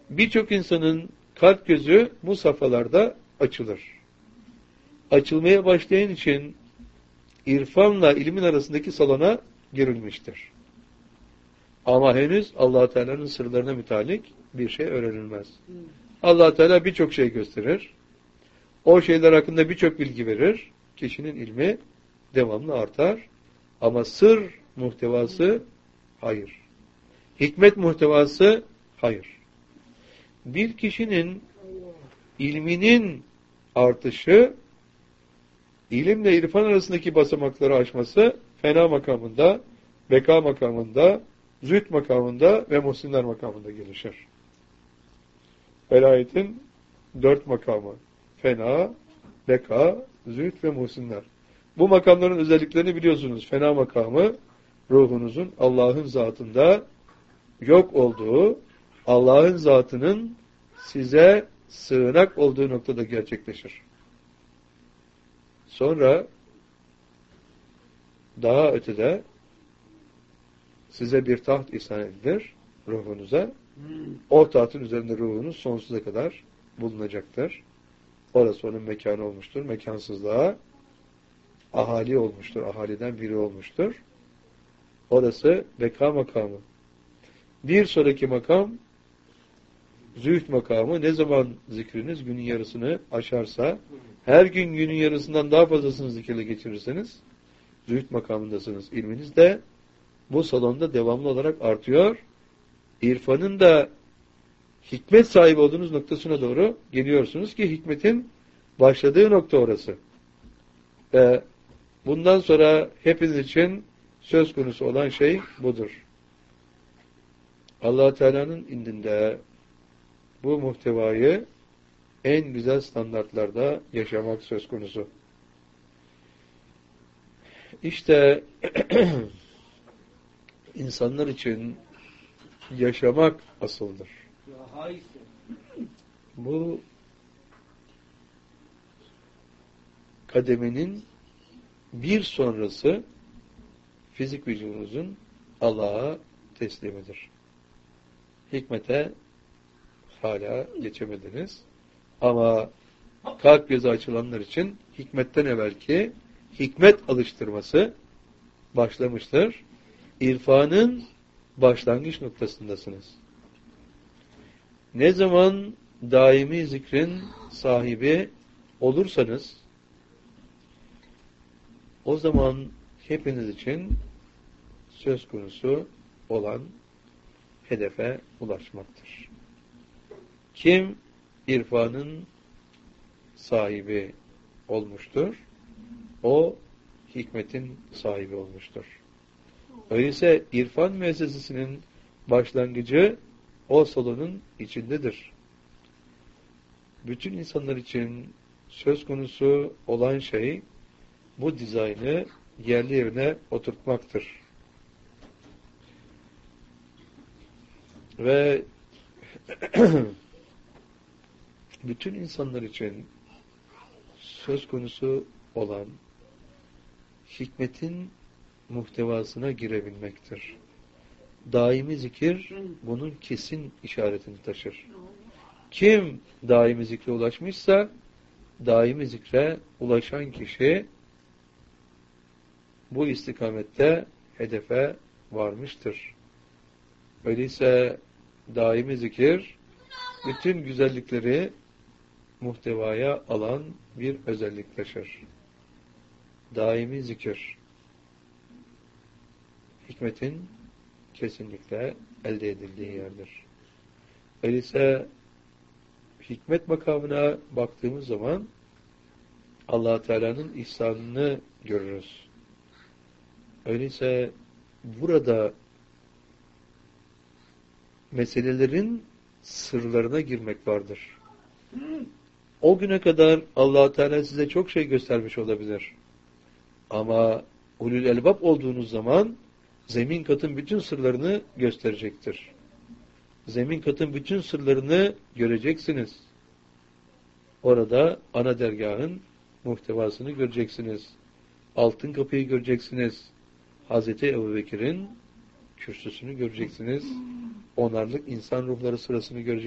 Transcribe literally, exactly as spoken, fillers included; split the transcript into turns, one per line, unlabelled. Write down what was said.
birçok insanın kalp gözü bu safhalarda açılır. Açılmaya başlayan için irfanla ilmin arasındaki salona girilmiştir. Ama henüz Allah Teala'nın sırlarına mütalik bir şey öğrenilmez. Allah Teala birçok şey gösterir. O şeyler hakkında birçok bilgi verir. Kişinin ilmi devamlı artar. Ama sır muhtevası hayır. Hikmet muhtevası hayır. Bir kişinin ilminin artışı, ilimle irfan arasındaki basamakları aşması fena makamında, beka makamında, zühd makamında ve muhsinler makamında gelişir. Velayetin dört makamı. Fena, beka, zühd ve muhsinler. Bu makamların özelliklerini biliyorsunuz. Fena makamı, ruhunuzun Allah'ın zatında yok olduğu, Allah'ın zatının size sığınak olduğu noktada gerçekleşir. Sonra daha ötede size bir taht ihsan edilir ruhunuza. O tahtın üzerinde ruhunuz sonsuza kadar bulunacaktır. Orası onun mekanı olmuştur. Mekansızlığa ahali olmuştur. Ahaliden biri olmuştur. Orası beka makamı. Bir sonraki makam zühd makamı. Ne zaman zikriniz günün yarısını aşarsa, her gün günün yarısından daha fazlasını zikirle geçirirseniz zühd makamındasınız. İlminiz de bu salonda devamlı olarak artıyor. İrfanın da hikmet sahibi olduğunuz noktasına doğru geliyorsunuz ki hikmetin başladığı nokta orası. Ve bundan sonra hepiniz için söz konusu olan şey budur. Allah Teala'nın indinde bu muhtevayı en güzel standartlarda yaşamak söz konusu. İşte insanlar için yaşamak asıldır. Bu kademenin bir sonrası fizik vücudunuzun Allah'a teslimidir. Hikmete hala geçemediniz. Ama kalp gözü açılanlar için hikmetten evvelki hikmet alıştırması başlamıştır. İrfanın başlangıç noktasındasınız. Ne zaman daimi zikrin sahibi olursanız o zaman hepiniz için söz konusu olan hedefe ulaşmaktır. Kim irfanın sahibi olmuştur, o hikmetin sahibi olmuştur. Öyleyse irfan müessesesinin başlangıcı o salonun içindedir. Bütün insanlar için söz konusu olan şey bu dizaynı yerli yerine oturtmaktır. Ve bütün insanlar için söz konusu olan hikmetin muhtevasına girebilmektir. Daimi zikir bunun kesin işaretini taşır. Kim daimi zikre ulaşmışsa daimi zikre ulaşan kişi bu istikamette hedefe varmıştır. Öyleyse daimi zikir bütün güzellikleri muhtevaya alan bir özellik taşır. Daimi zikir hikmetin kesinlikle elde edildiği yerdir. Öyleyse hikmet makamına baktığımız zaman Allah Teala'nın ihsanını görürüz. Öyleyse burada meselelerin sırlarına girmek vardır. O güne kadar Allah Teala size çok şey göstermiş olabilir. Ama ulul elbab olduğunuz zaman zemin katın bütün sırlarını gösterecektir. Zemin katın bütün sırlarını göreceksiniz. Orada ana dergahın muhtevasını göreceksiniz. Altın kapıyı göreceksiniz. Hazreti Ebubekir'in kürsüsünü göreceksiniz. Onarlık insan ruhları sırasını göreceksiniz.